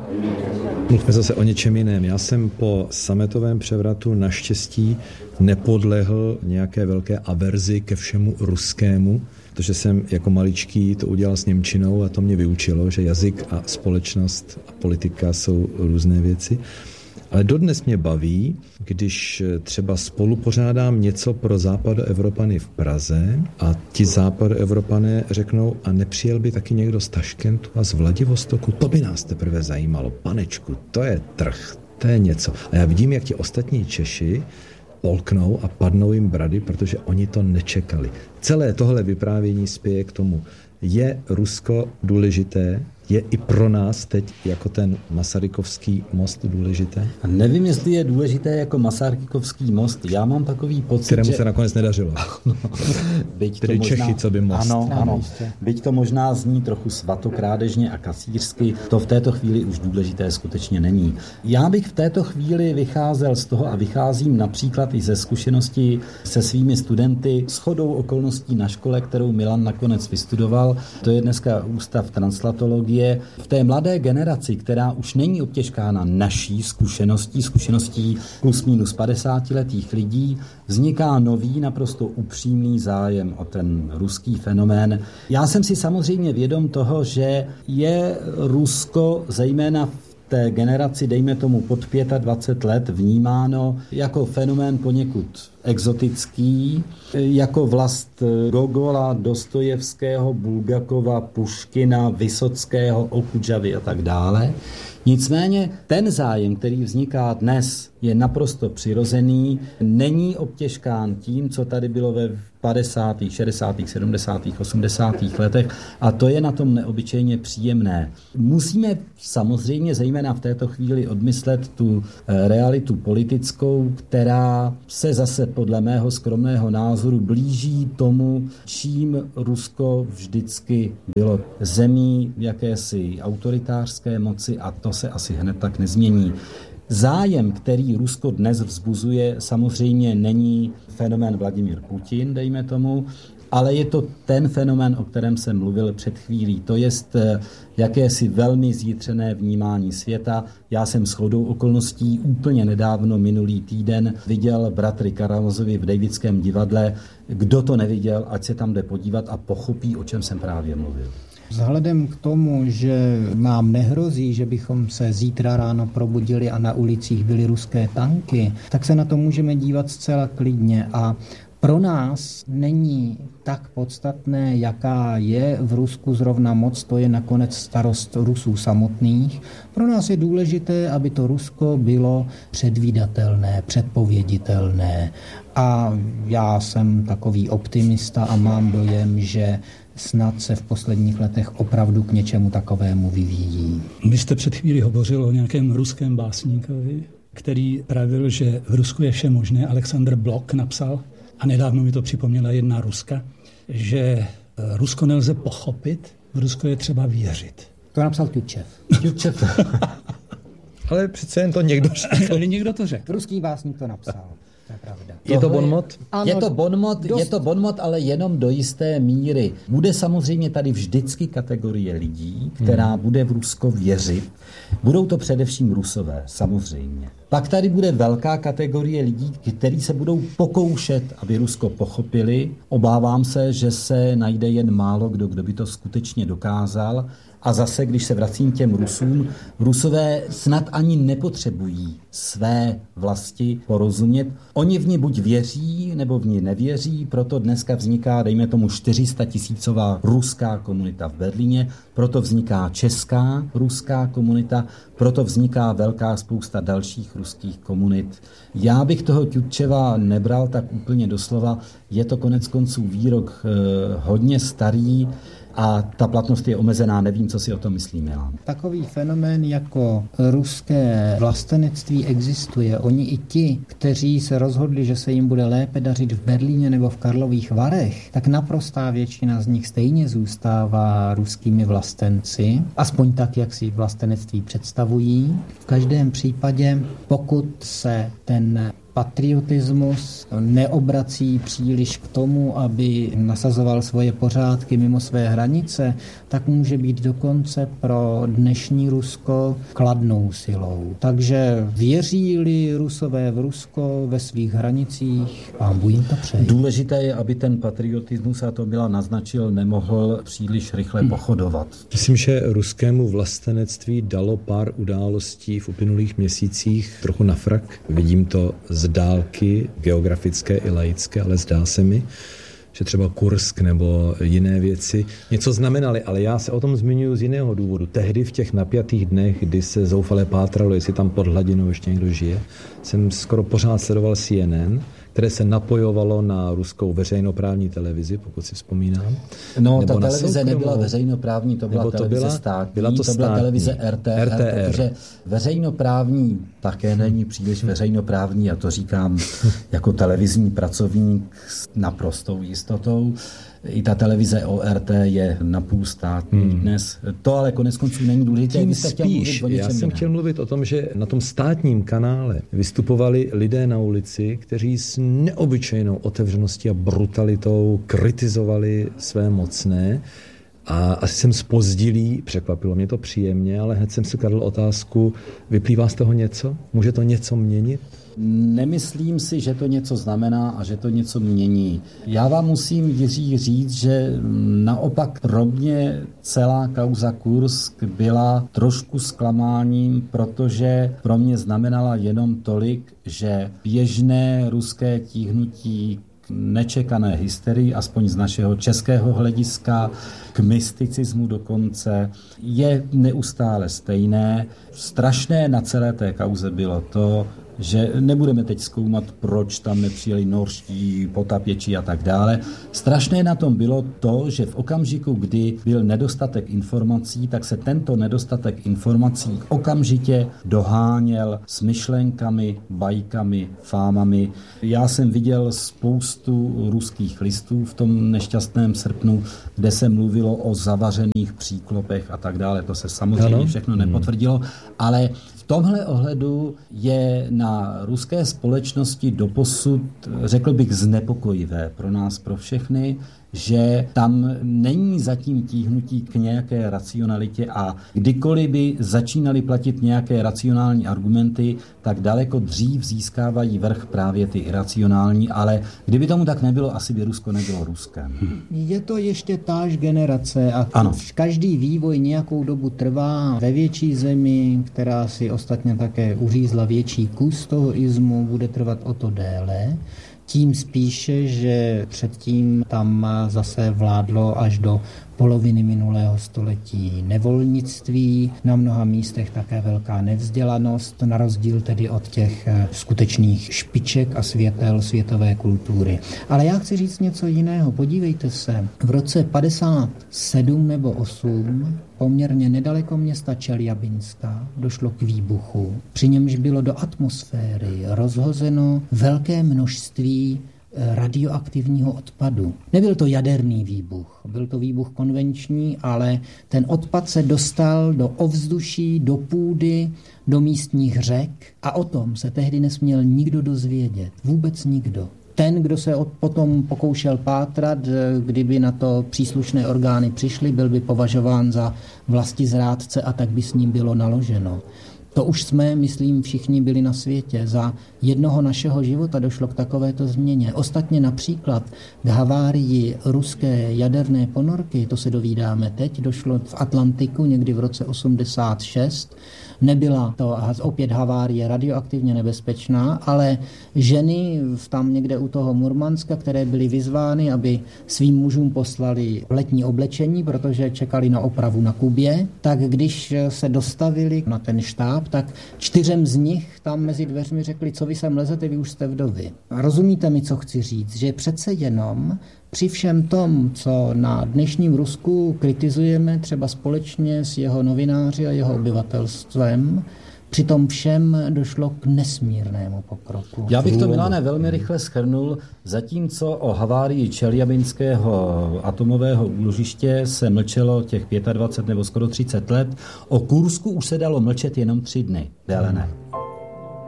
Mluvme zase o něčem jiném. Já jsem po sametovém převratu naštěstí nepodlehl nějaké velké averzi ke všemu ruskému, protože jsem jako maličký to udělal s němčinou a to mě vyučilo, že jazyk a společnost a politika jsou různé věci. Ale dodnes mě baví, když třeba spolu pořádám něco pro západoevropany v Praze a ti západoevropané řeknou, a nepřijel by taky někdo z Taškentu a z Vladivostoku, to by nás teprve zajímalo, panečku, to je trh, to je něco. A já vidím, jak ti ostatní Češi polknou a padnou jim brady, protože oni to nečekali. Celé tohle vyprávění spěje k tomu. Je Rusko důležité? Je i pro nás teď jako ten Masarykovský most důležité? A nevím, jestli je důležité jako Masarykovský most. Já mám takový pocit, kterému se nakonec nedařilo. Byť tedy to možná, Čechy, co by most. Ano. Byť to možná zní trochu svatokrádežně a kasířsky, to v této chvíli už důležité skutečně není. Já bych v této chvíli vycházel z toho a vycházím například i ze zkušenosti se svými studenty shodou okolností na škole, kterou Milan nakonec vystudoval. To je dneska Ústav translatologie. V té mladé generaci, která už není obtěžkána naší zkušeností plus minus 50letých lidí, vzniká nový, naprosto upřímný zájem o ten ruský fenomén. Já jsem si samozřejmě vědom toho, že je Rusko zejména v té generaci, dejme tomu pod 25 let, vnímáno jako fenomén poněkud exotický, jako vlast Gogola, Dostojevského, Bulgakova, Puškina, Vysockého, Okudžavy a tak dále. Nicméně ten zájem, který vzniká dnes, je naprosto přirozený, není obtěžkán tím, co tady bylo ve 50., 60., 70., 80. letech a to je na tom neobyčejně příjemné. Musíme samozřejmě zejména v této chvíli odmyslet tu realitu politickou, která se zase podle mého skromného názoru blíží tomu, čím Rusko vždycky bylo, zemí jakési autoritářské moci, a to se asi hned tak nezmění. Zájem, který Rusko dnes vzbuzuje, samozřejmě není fenomén Vladimír Putin, dejme tomu, ale je to ten fenomén, o kterém jsem mluvil před chvílí. To je jakési velmi zjitřené vnímání světa. Já jsem shodou okolností úplně nedávno, minulý týden, viděl Bratry Karamazovi v Davidském divadle. Kdo to neviděl, ať se tam jde podívat a pochopí, o čem jsem právě mluvil. Vzhledem k tomu, že nám nehrozí, že bychom se zítra ráno probudili a na ulicích byly ruské tanky, tak se na to můžeme dívat zcela klidně a pro nás není tak podstatné, jaká je v Rusku zrovna moc, to je nakonec starost Rusů samotných. Pro nás je důležité, aby to Rusko bylo předvídatelné, předpověditelné. A já jsem takový optimista a mám dojem, že snad se v posledních letech opravdu k něčemu takovému vyvíjí. Vy jste před chvílí hovořil o nějakém ruském básníkovi, který pravil, že v Rusku je vše možné. Alexandr Blok napsal, a nedávno mi to připomněla jedna Ruska, že Rusko nelze pochopit, v Rusko je třeba věřit. To napsal Tjučev. Ale přece jen to někdo řekl. Někdo to řekl. Ruský básník to napsal. To je pravda. Je to bonmot? Je to bonmot, ale jenom do jisté míry. Bude samozřejmě tady vždycky kategorie lidí, která bude v Rusko věřit. Budou to především Rusové, samozřejmě. Pak tady bude velká kategorie lidí, kteří se budou pokoušet, aby Rusko pochopili. Obávám se, že se najde jen málo kdo by to skutečně dokázal. A zase, když se vracím těm Rusům, Rusové snad ani nepotřebují své vlasti porozumět. Oni v ně buď věří, nebo v ní nevěří, proto dneska vzniká, dejme tomu, 400 000 ruská komunita v Berlíně, proto vzniká česká ruská komunita, proto vzniká velká spousta dalších ruských komunit. Já bych toho Tjutčeva nebral tak úplně doslova, je to konec konců výrok hodně starý, a ta platnost je omezená, nevím, co si o tom myslí Milan. Takový fenomén jako ruské vlastenectví existuje. Oni i ti, kteří se rozhodli, že se jim bude lépe dařit v Berlíně nebo v Karlových Varech, tak naprostá většina z nich stejně zůstává ruskými vlastenci, aspoň tak, jak si vlastenectví představují. V každém případě, pokud se ten patriotismus neobrací příliš k tomu, aby nasazoval svoje pořádky mimo své hranice, tak může být dokonce pro dnešní Rusko kladnou silou. Takže věří-li Rusové v Rusko ve svých hranicích, pán Bůh jim to přeje. Důležité je, aby ten patriotismus, a to byla naznačil, nemohl příliš rychle pochodovat. Myslím, že ruskému vlastenectví dalo pár událostí v uplynulých měsících trochu na frak. Vidím to z dálky, geografické i laické, ale zdá se mi, že třeba Kursk nebo jiné věci něco znamenaly, ale já se o tom zmiňuji z jiného důvodu. Tehdy v těch napjatých dnech, kdy se zoufale pátralo, jestli tam pod hladinou ještě někdo žije, jsem skoro pořád sledoval CNN, které se napojovalo na ruskou veřejnoprávní televizi, pokud si vzpomínám. No, ta televize nebyla veřejnoprávní, to byla televize státní, to byla televize RTR, protože veřejnoprávní také není příliš veřejnoprávní, a to říkám jako televizní pracovník s naprostou jistotou. I ta televize ORT je napůl státní dnes. To ale koneckonců není důležité. Tím spíš, já jsem chtěl mluvit o tom, že na tom státním kanále vystupovali lidé na ulici, kteří s neobyčejnou otevřeností a brutalitou kritizovali své mocné. A asi jsem zpozdilý, překvapilo mě to příjemně, ale hned jsem si kladl otázku, vyplývá z toho něco? Může to něco měnit? Nemyslím si, že to něco znamená a že to něco mění. Já vám musím, Jiří, říct, že naopak pro mě celá kauza Kursk byla trošku zklamáním, protože pro mě znamenala jenom tolik, že běžné ruské tíhnutí k nečekané hysterii, aspoň z našeho českého hlediska, k mysticismu dokonce, je neustále stejné. Strašné na celé té kauze bylo to, že nebudeme teď zkoumat, proč tam nepřijeli norští potapěči a tak dále. Strašné na tom bylo to, že v okamžiku, kdy byl nedostatek informací, tak se tento nedostatek informací okamžitě doháněl s myšlenkami, bajkami, fámami. Já jsem viděl spoustu ruských listů v tom nešťastném srpnu, kde se mluvilo o zavařených příklopech a tak dále. To se samozřejmě všechno nepotvrdilo, ale v tomhle ohledu je na ruské společnosti doposud, řekl bych, znepokojivé pro nás, pro všechny, že tam není zatím tíhnutí k nějaké racionalitě a kdykoliv by začínaly platit nějaké racionální argumenty, tak daleko dřív získávají vrch právě ty iracionální, ale kdyby tomu tak nebylo, asi by Rusko nebylo Ruskem. Je to ještě táž generace a každý vývoj nějakou dobu trvá. Ve větší zemi, která si ostatně také uřízla větší kus toho izmu, bude trvat o to déle. Tím spíše, že předtím tam zase vládlo až do poloviny minulého století nevolnictví, na mnoha místech také velká nevzdělanost, na rozdíl tedy od těch skutečných špiček a světel světové kultury. Ale já chci říct něco jiného. Podívejte se, v roce 57 nebo 8 poměrně nedaleko města Čeljabinska došlo k výbuchu, při němž bylo do atmosféry rozhozeno velké množství radioaktivního odpadu. Nebyl to jaderný výbuch, byl to výbuch konvenční, ale ten odpad se dostal do ovzduší, do půdy, do místních řek a o tom se tehdy nesměl nikdo dozvědět. Vůbec nikdo. Ten, kdo se potom pokoušel pátrat, kdyby na to příslušné orgány přišly, byl by považován za vlastizrádce a tak by s ním bylo naloženo. To už jsme, myslím, všichni byli na světě. Za jednoho našeho života došlo k takovéto změně. Ostatně například k havárii ruské jaderné ponorky, to se dovídáme teď, došlo v Atlantiku někdy v roce 86. Nebyla to opět havárie radioaktivně nebezpečná, ale ženy tam někde u toho Murmanska, které byly vyzvány, aby svým mužům poslali letní oblečení, protože čekali na opravu na Kubě, tak když se dostavili na ten štáb, tak 4 z nich tam mezi dveřmi řekli, co vy sem lezete, vy už jste vdovy. Rozumíte mi, co chci říct, že přece jenom při všem tom, co na dnešním Rusku kritizujeme třeba společně s jeho novináři a jeho obyvatelstvem, při tom všem došlo k nesmírnému pokroku. Já bych to, Milane, velmi rychle shrnul. Zatímco o havárii Čeljabinského atomového úložiště se mlčelo těch 25 nebo skoro 30 let, o Kursku už se dalo mlčet jenom 3 dny. Déle ne.